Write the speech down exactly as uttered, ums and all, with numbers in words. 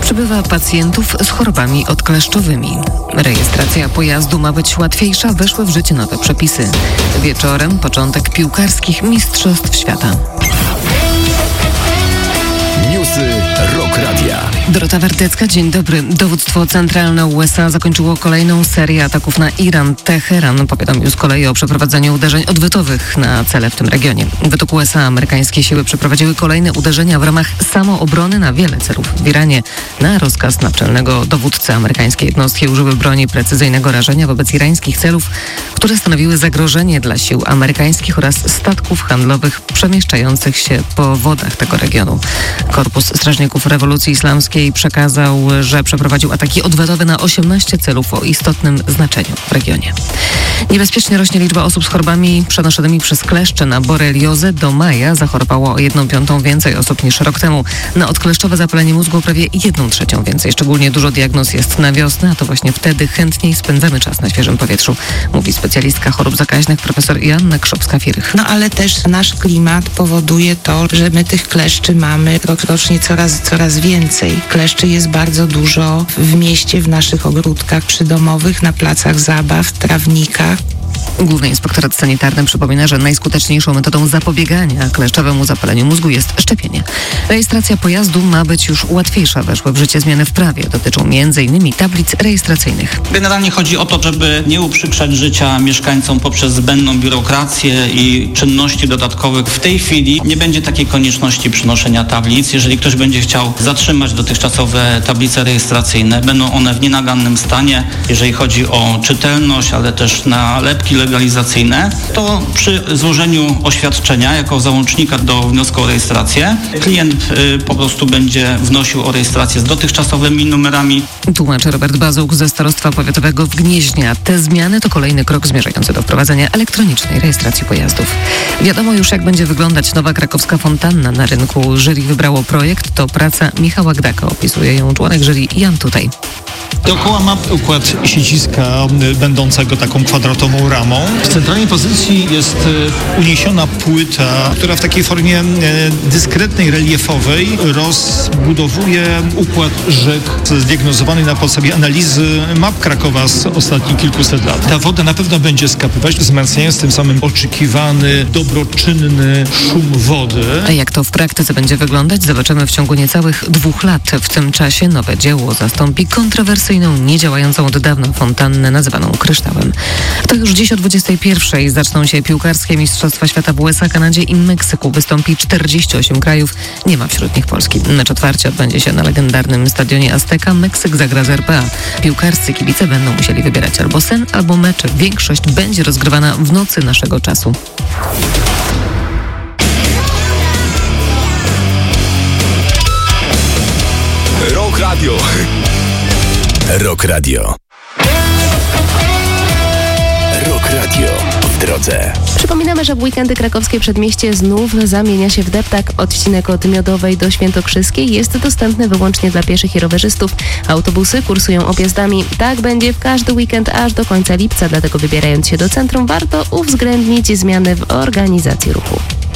Przybywa pacjentów z chorobami odkleszczowymi. Rejestracja pojazdu ma być łatwiejsza, weszły w życie nowe przepisy. Wieczorem początek piłkarskich Mistrzostw Świata. Newsy Rock Radia. Dorota Wardecka, dzień dobry. Dowództwo centralne U S A zakończyło kolejną serię ataków na Iran. Teheran powiadomił z kolei o przeprowadzeniu uderzeń odwetowych na cele w tym regionie. Według U S A amerykańskie siły przeprowadziły kolejne uderzenia w ramach samoobrony na wiele celów w Iranie. Na rozkaz naczelnego dowódcy amerykańskiej jednostki użyły broni precyzyjnego rażenia wobec irańskich celów, które stanowiły zagrożenie dla sił amerykańskich oraz statków handlowych przemieszczających się po wodach tego regionu. Korpus Strażników Rewolucji Islamskiej przekazał, że przeprowadził ataki odwetowe na osiemnaście celów o istotnym znaczeniu w regionie. Niebezpiecznie rośnie liczba osób z chorobami przenoszonymi przez kleszcze. Na boreliozę do maja zachorowało o jedną piątą więcej osób niż rok temu. Na odkleszczowe zapalenie mózgu o prawie jedną trzecią więcej. Szczególnie dużo diagnoz jest na wiosnę, a to właśnie wtedy chętniej spędzamy czas na świeżym powietrzu, mówi specjalistka chorób zakaźnych profesor Joanna Krzopska-Firych. No ale też nasz klimat powoduje to, że my tych kleszczy mamy rocznie coraz, coraz więcej. Kleszczy jest bardzo dużo w mieście, w naszych ogródkach przydomowych, na placach zabaw, trawnikach. Główny Inspektorat Sanitarny przypomina, że najskuteczniejszą metodą zapobiegania kleszczowemu zapaleniu mózgu jest szczepienie. Rejestracja pojazdu ma być już łatwiejsza. Weszły w życie zmiany w prawie. Dotyczą między innymi tablic rejestracyjnych. Generalnie chodzi o to, żeby nie uprzykrzać życia mieszkańcom poprzez zbędną biurokrację i czynności dodatkowych. W tej chwili nie będzie takiej konieczności przynoszenia tablic. Jeżeli ktoś będzie chciał zatrzymać dotychczasowe tablice rejestracyjne, będą one w nienagannym stanie. Jeżeli chodzi o czytelność, ale też nalepki legalizacyjne, to przy złożeniu oświadczenia jako załącznika do wniosku o rejestrację klient y, po prostu będzie wnosił o rejestrację z dotychczasowymi numerami. Tłumaczy Robert Bazuk ze Starostwa Powiatowego w Gnieźnie. Te zmiany to kolejny krok zmierzający do wprowadzenia elektronicznej rejestracji pojazdów. Wiadomo już, jak będzie wyglądać nowa krakowska fontanna na rynku. Jury wybrało projekt, to praca Michała Gdaka. Opisuje ją członek jury Jan Tutaj. Dookoła ma układ siedziska będącego taką kwadratową ramą. W centralnej pozycji jest uniesiona płyta, która w takiej formie dyskretnej, reliefowej rozbudowuje układ rzek zdiagnozowany na podstawie analizy map Krakowa z ostatnich kilkuset lat. Ta woda na pewno będzie skapywać, wzmacniając tym samym oczekiwany, dobroczynny szum wody. A jak to w praktyce będzie wyglądać, zobaczymy w ciągu niecałych dwóch lat. W tym czasie nowe dzieło zastąpi kontrowersyjną, niedziałającą od dawna fontannę nazywaną kryształem. To już dziś o dwudziestej pierwszej zaczną się piłkarskie Mistrzostwa Świata w U S A, Kanadzie i Meksyku. Wystąpi czterdzieści osiem krajów, nie ma wśród nich Polski. Mecz otwarcia odbędzie się na legendarnym stadionie Azteca. Meksyk zagra z R P A. Piłkarscy kibice będą musieli wybierać albo sen, albo mecz. Większość będzie rozgrywana w nocy naszego czasu. Rock Radio. Rock Radio. Rock Radio w drodze. Przypominamy, że w weekendy krakowskie przedmieście znów zamienia się w deptak. Odcinek od Miodowej do Świętokrzyskiej jest dostępny wyłącznie dla pieszych i rowerzystów. Autobusy kursują objazdami. Tak będzie w każdy weekend aż do końca lipca, dlatego wybierając się do centrum warto uwzględnić zmiany w organizacji ruchu.